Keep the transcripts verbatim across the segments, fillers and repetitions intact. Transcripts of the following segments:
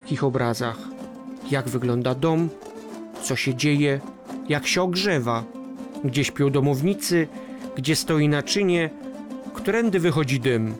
wszystkich obrazach. Jak wygląda dom, co się dzieje, jak się ogrzewa, gdzie śpią domownicy, gdzie stoi naczynie, którędy wychodzi dym.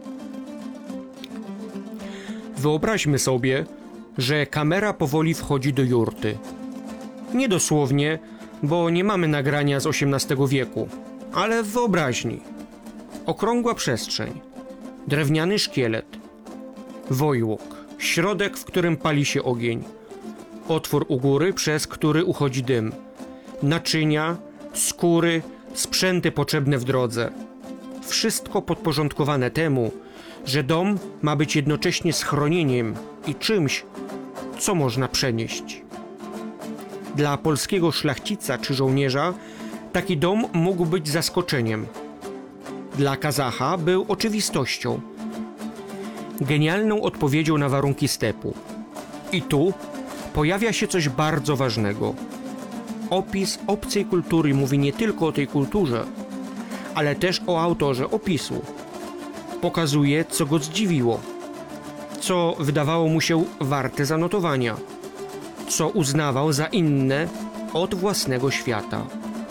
Wyobraźmy sobie, że kamera powoli wchodzi do jurty. Nie dosłownie, bo nie mamy nagrania z osiemnastego wieku, ale w wyobraźni. Okrągła przestrzeń, drewniany szkielet, wojłok, środek, w którym pali się ogień, otwór u góry, przez który uchodzi dym, naczynia, skóry, sprzęty potrzebne w drodze. Wszystko podporządkowane temu, że dom ma być jednocześnie schronieniem i czymś, co można przenieść. Dla polskiego szlachcica czy żołnierza taki dom mógł być zaskoczeniem. Dla Kazacha był oczywistością, genialną odpowiedzią na warunki stepu. I tu pojawia się coś bardzo ważnego. Opis obcej kultury mówi nie tylko o tej kulturze, ale też o autorze opisu. Pokazuje, co go zdziwiło, co wydawało mu się warte zanotowania, co uznawał za inne od własnego świata.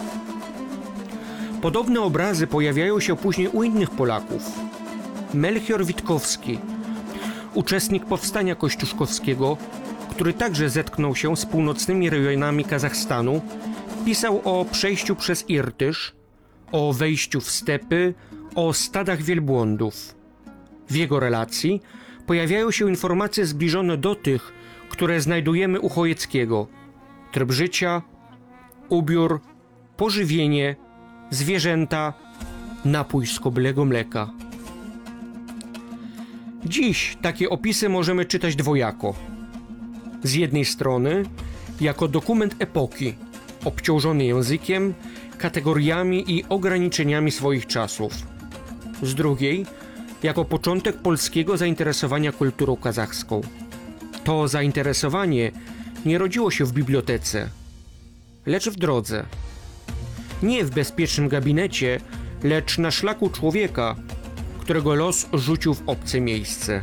Podobne obrazy pojawiają się później u innych Polaków. Melchior Witkowski, uczestnik powstania kościuszkowskiego, który także zetknął się z północnymi rejonami Kazachstanu, pisał o przejściu przez Irtysz, o wejściu w stepy, o stadach wielbłądów. W jego relacji pojawiają się informacje zbliżone do tych, które znajdujemy u Chojeckiego: tryb życia, ubiór, pożywienie, zwierzęta, napój z koblego mleka. Dziś takie opisy możemy czytać dwojako. Z jednej strony jako dokument epoki, obciążony językiem, kategoriami i ograniczeniami swoich czasów. Z drugiej jako początek polskiego zainteresowania kulturą kazachską. To zainteresowanie nie rodziło się w bibliotece, lecz w drodze. Nie w bezpiecznym gabinecie, lecz na szlaku człowieka, którego los rzucił w obce miejsce.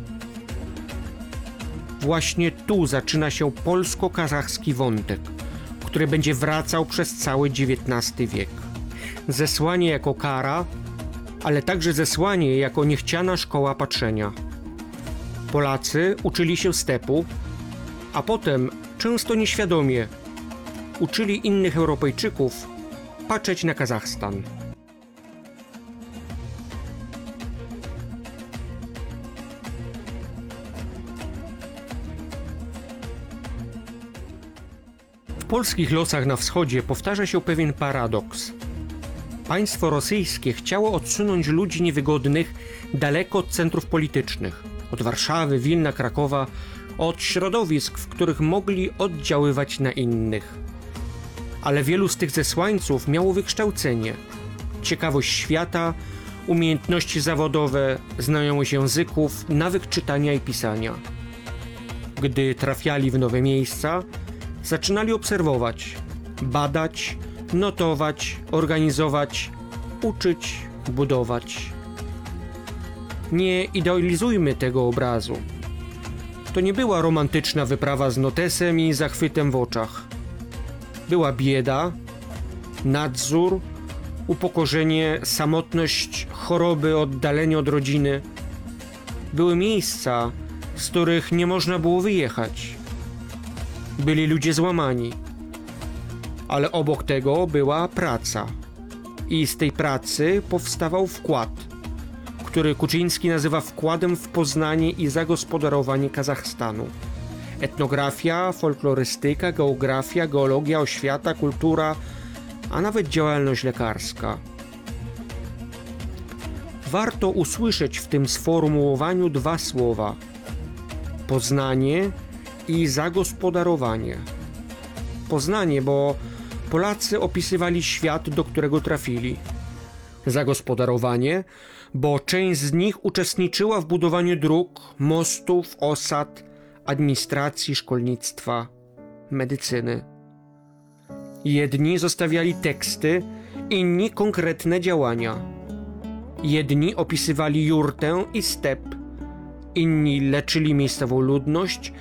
Właśnie tu zaczyna się polsko-kazachski wątek, który będzie wracał przez cały dziewiętnasty wiek. Zesłanie jako kara, ale także zesłanie jako niechciana szkoła patrzenia. Polacy uczyli się stepu, a potem, często nieświadomie, uczyli innych Europejczyków patrzeć na Kazachstan. W polskich losach na wschodzie powtarza się pewien paradoks. Państwo rosyjskie chciało odsunąć ludzi niewygodnych daleko od centrów politycznych, od Warszawy, Wilna, Krakowa, od środowisk, w których mogli oddziaływać na innych. Ale wielu z tych zesłańców miało wykształcenie, ciekawość świata, umiejętności zawodowe, znajomość języków, nawyk czytania i pisania. Gdy trafiali w nowe miejsca, zaczynali obserwować, badać, notować, organizować, uczyć, budować. Nie idealizujmy tego obrazu. To nie była romantyczna wyprawa z notesem i zachwytem w oczach. Była bieda, nadzór, upokorzenie, samotność, choroby, oddalenie od rodziny. Były miejsca, z których nie można było wyjechać. Byli ludzie złamani. Ale obok tego była praca. I z tej pracy powstawał wkład, który Kuczyński nazywa wkładem w poznanie i zagospodarowanie Kazachstanu. Etnografia, folklorystyka, geografia, geologia, oświata, kultura, a nawet działalność lekarska. Warto usłyszeć w tym sformułowaniu dwa słowa: poznanie i zagospodarowanie. Poznanie, bo Polacy opisywali świat, do którego trafili. Zagospodarowanie, bo część z nich uczestniczyła w budowaniu dróg, mostów, osad, administracji, szkolnictwa, medycyny. Jedni zostawiali teksty, inni konkretne działania. Jedni opisywali jurtę i step, inni leczyli miejscową ludność,